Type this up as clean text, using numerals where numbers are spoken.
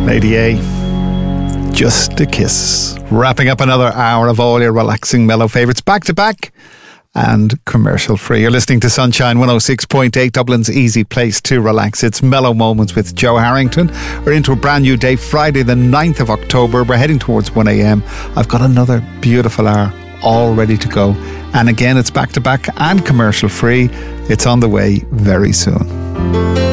Lady A, Just a Kiss. Wrapping up another hour of all your relaxing mellow favourites back to back and commercial free. You're listening to Sunshine 106.8, Dublin's easy place to relax. It's Mellow Moments with Joe Harrington. We're into a brand new day, Friday the 9th of October. We're heading towards 1am. I've got another beautiful hour all ready to go. And again, it's back to back and commercial free. It's on the way very soon.